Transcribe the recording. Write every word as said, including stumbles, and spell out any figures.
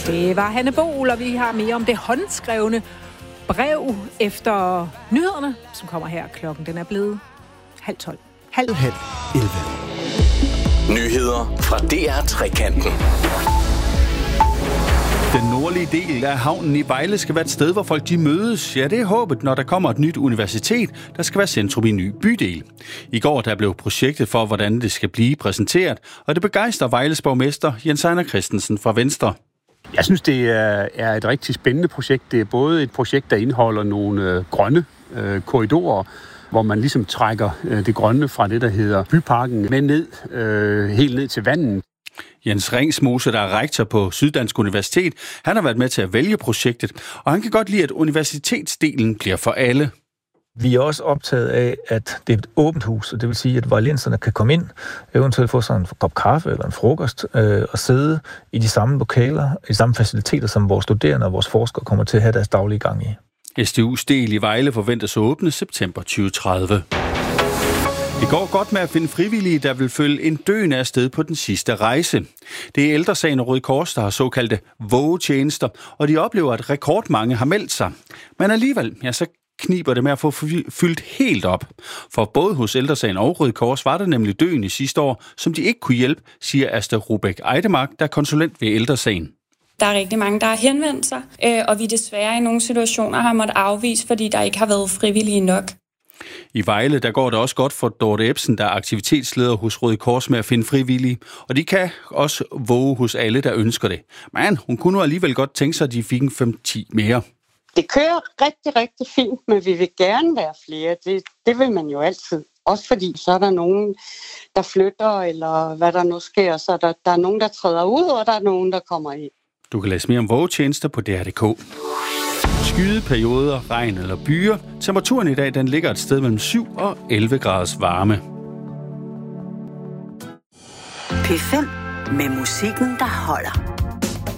Det var Hanne Bol, og vi har mere om det håndskrevne brev efter nyhederne, som kommer her. Klokken den er blevet halv tolv. Halv, halv elleve. Nyheder fra D R Trekanten. Den nordlige del af havnen i Vejle skal være et sted, hvor folk de mødes. Ja, det er håbet, når der kommer et nyt universitet, der skal være centrum i en ny bydel. I går der blev projektet for, hvordan det skal blive præsenteret, og det begejstrer Vejles borgmester Jens Ejner Christensen fra Venstre. Jeg synes, det er, er et rigtig spændende projekt. Det er både et projekt, der indeholder nogle øh, grønne øh, korridorer, hvor man ligesom trækker øh, det grønne fra det, der hedder byparken, med ned, øh, helt ned til vandet. Jens Ringsmose, der er rektor på Syddansk Universitet, han har været med til at vælge projektet, og han kan godt lide, at universitetsdelen bliver for alle. Vi er også optaget af, at det er et åbent hus, og det vil sige, at vejlenserne kan komme ind, eventuelt få sådan en kop kaffe eller en frokost, øh, og sidde i de samme lokaler, i de samme faciliteter, som vores studerende og vores forskere kommer til at have deres daglige gang i. S D U's del i Vejle forventes at åbne september tyve tredive. Det går godt med at finde frivillige, der vil følge en døende afsted på den sidste rejse. Det er Ældre Sagen og Røde Kors, der har såkaldte vågetjenester, og de oplever, at rekordmange har meldt sig. Men alligevel, ja, så kniber det med at få fyldt helt op. For både hos Ældre Sagen og Røde Kors var der nemlig døende sidste år, som de ikke kunne hjælpe, siger Asta Rubæk Eidemark, der er konsulent ved Ældre Sagen. Der er rigtig mange, der har henvendt sig, og vi desværre i nogle situationer har måttet afvise, fordi der ikke har været frivillige nok. I Vejle, der går det også godt for Dorte Ebsen, der er aktivitetsleder hos Røde Kors med at finde frivillige, og de kan også våge hos alle, der ønsker det. Men hun kunne nu alligevel godt tænke sig, at de fik en fem ti mere. Det kører rigtig, rigtig fint, men vi vil gerne være flere. Det, det vil man jo altid. Også fordi så er der nogen, der flytter, eller hvad der nu sker, så der, der er nogen, der træder ud, og der er nogen, der kommer ind. Du kan læse mere om vågetjenester på D R punktum d k. Skyde perioder, regn eller byer. Temperaturen i dag den ligger et sted mellem syv og elleve graders varme. P fem med musikken, der holder.